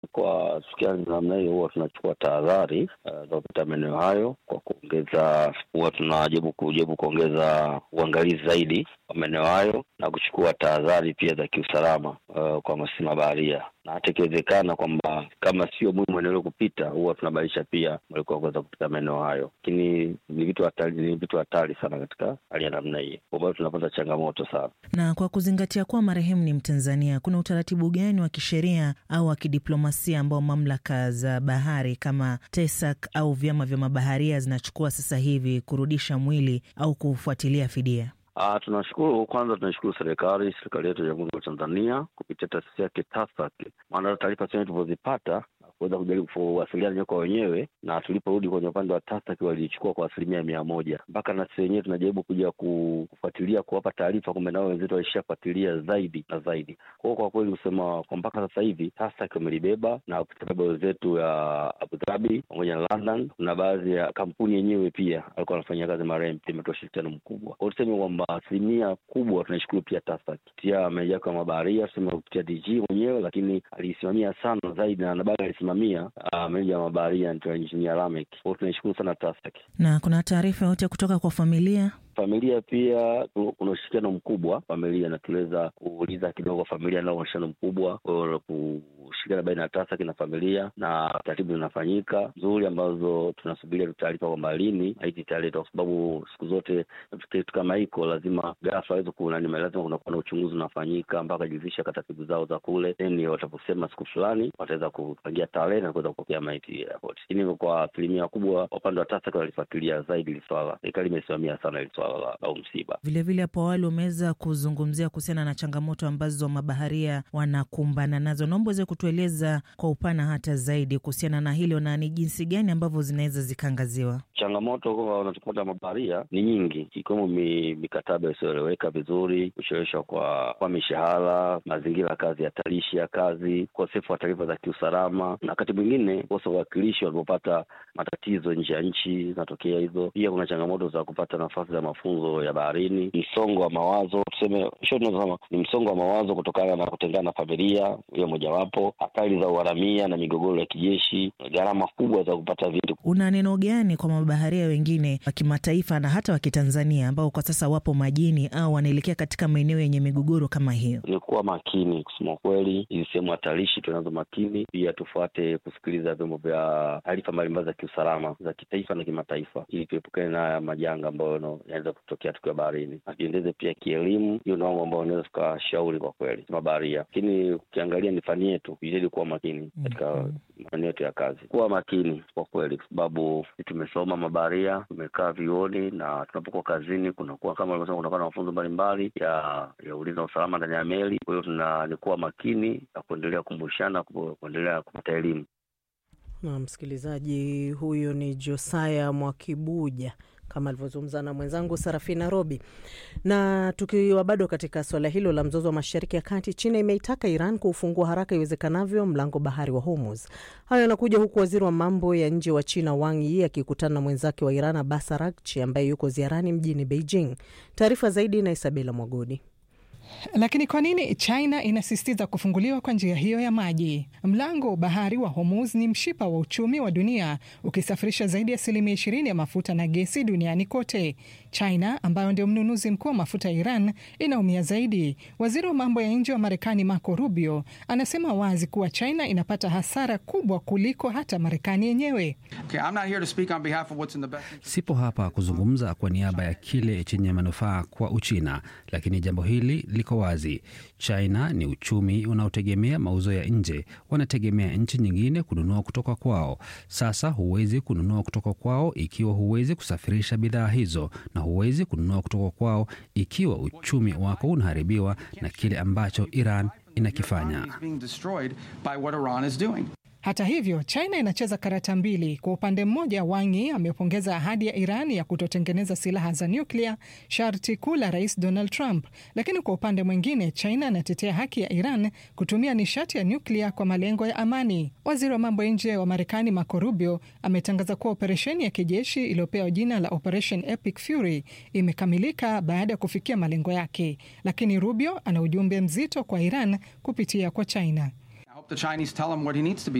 Kwa sikia namna hiyo huwa tunachukua tahadhari za kupita maeneo hayo kwa kuongeza, huwa tunajaribu kuongeza uangalizi zaidi kwa maeneo hayo na kuchukua tahadhari pia za kiusalama kwa masima baharia, na hata ikiwezekana kwamba kama sio muhimu eneo kupita, huwa tunabadilisha pia mwelekeo kuweza kupita maeneo hayo. Lakini ni vitu hatari sana katika hali ya namna hii, kwa sababu tunapata changamoto sana. Na kwa kuzingatia kuwa marehemu ni Mtanzania, kuna utaratibu gani wa kisheria au wa kidiplomasia ambao mamlaka za bahari kama TESAC au vyama vya mabaharia zinachukua sasa hivi kurudisha mwili au kufuatilia fidia? Tunashukuru serikali yetu ya Jamhuri ya Tanzania kupitia taasisi yake TASAC. Maana taarifa zote tulizozipata kuweza kujaribu kuwasiliana kwa wenyewe, na tuliporudi kwenye upande wa TASAC walichukua kwa 100%. Mpaka na sisi wenyewe tunajaribu kuja kufuatilia, kuwapa taarifa kwamba nao wenzetu walishafuatilia zaidi na zaidi. Kwa kweli kusema kwa mpaka sasa hivi TASAC wamelibeba, na kutabeba wenzetu ya Abu Dhabi pamoja na London, na baadhi ya kampuni yenyewe pia alikuwa anafanya kazi marehemu, imetoa ushirikiano mkubwa. Kwa tuseme kwamba asilimia kubwa tunashukuru pia TASAC pia meja kwa mabaharia, tuseme kupitia DG mwenyewe, lakini alisimamia sana zaidi na baada alisimamia meja wa mabaharia ndio Engineer Lamek. Kwa tunashukuru sana TASAC. Na kuna taarifa yote kutoka kwa familia? Familia pia kuna ushirikiano mkubwa. Familia na tuweza kuuliza kidogo, familia nao ushirikiano mkubwa kwa kushirikiana baina ya TASAC na familia, na taratibu zinafanyika nzuri ambazo tunasubiria taarifa kwamba lini haiti tarehe, kwa sababu siku zote kitu kama hiko lazima ghafla hizo lazima kuna uchunguzi unafanyika mpaka jiridhisha taratibu zao za kule, then wataposema siku fulani wataweza kupangia tarehe na kuweza kupokea maiti airport. Lakini kwa asilimia kubwa upande wa TASAC walifuatilia zaidi hili swala. Serikali imesimamia sana hili swala la msiba. Vile hapo awali umeweza kuzungumzia kuhusiana na changamoto ambazo mabaharia wanakumbana nazo. Naomba uweze kutueleza kwa upana hata zaidi kuhusiana na hilo na ni jinsi gani ambavyo zinaweza zikangaziwa. Changamoto kwa wanatupata mabaharia ni nyingi, ikiwemo mikataba isiyoeleweka vizuri, kucheleweshwa kwa mishahara, mazingira kazi, hatarishi ya kazi, ukosefu wa taarifa za kiusalama, na wakati mwingine kosa uwakilishi walipopata matatizo nje ya nchi zinatokea hizo. Pia kuna changamoto za kupata nafasi za mafunzo ya baharini, msongo wa mawazo, tuseme ni msongo wa mawazo kutokana na kutengana na familia, hiyo mojawapo, hatari za uharamia na migogoro ya kijeshi, gharama kubwa za kupata vitu. Una neno gani kwa mabaharia wengine wa kimataifa na hata wa Kitanzania ambao kwa sasa wapo majini au wanaelekea katika maeneo yenye migogoro kama hiyo? Ni kuwa makini, kusema kweli, hizi sehemu hatarishi tunazo makini, pia tufuate kusikiliza vyombo vya taarifa mbalimbali za kiusalama za kitaifa na kimataifa, ili tuepukane na majanga ambayo yanaweza kutokea tukiwa baharini. Akiendeze pia kielimu, hiyo ndio mambo ambayo unaweza kushauri kwa kweli mabaharia. Lakini ukiangalia ni fani yetu, ili kuwa makini katika maeneo yetu ya kazi. Kuwa makini kwa kweli, kwa sababu tumesoma mabaharia, tumekaa vioni, na tunapokuwa kazini kunakuwa kama walivyosema, kunakuwa na mafunzo mbalimbali ya ulinzi na usalama ndani ya meli. Kwa hiyo tunakuwa makini na kuendelea kukumbushana, kuendelea kupata elimu. Na msikilizaji, huyo ni Josiah Mwakibuja kama alivyozungumza na mwenzangu Sarafina Robi. Na tukiwa bado katika swala hilo la mzozo wa Mashariki ya Kati, China imeitaka Iran kufungua haraka iwezekanavyo mlango bahari wa Hormuz. Hayo yanakuja huku waziri wa mambo ya nje wa China Wang Yi akikutana na mwenzake wa Iran Abbas Araghchi ambaye yuko ziarani mjini Beijing. Taarifa zaidi na Isabela Mwagodi. Lakini kwa nini China inasisitiza kufunguliwa kwa njia hiyo ya maji? Mlango bahari wa Hormuz ni mshipa wa uchumi wa dunia, ukisafirisha zaidi ya 20% ya mafuta na gesi duniani kote. China, ambayo ndio mnunuzi mkuu wa mafuta ya Iran, inaumia zaidi. Waziri wa mambo ya nje wa Marekani Marco Rubio anasema wazi kuwa China inapata hasara kubwa kuliko hata Marekani yenyewe. Sipo hapa kuzungumza kwa niaba ya kile chenye manufaa kwa Uchina, lakini jambo hili liko wazi. China ni uchumi unaotegemea mauzo ya nje, wanategemea nchi nyingine kununua kutoka kwao. Sasa huwezi kununua kutoka kwao ikiwa huwezi kusafirisha bidhaa hizo, na huwezi kununua kutoka kwao ikiwa uchumi wako unaharibiwa na kile ambacho Iran inakifanya. Hata hivyo, China inacheza karata mbili. Kwa upande mmoja, Wang Yi amepongeza ahadi ya Iran ya kutotengeneza silaha za nyuklia, sharti kuu la Rais Donald Trump. Lakini kwa upande mwingine, China inatetea haki ya Iran kutumia nishati ya nyuklia kwa malengo ya amani. Waziri wa mambo ya nje wa Marekani Marco Rubio ametangaza kuwa operesheni ya kijeshi iliyopewa jina la Operation Epic Fury imekamilika baada ya kufikia malengo yake. Lakini Rubio ana ujumbe mzito kwa Iran kupitia kwa China. the Chinese tell him what he needs to be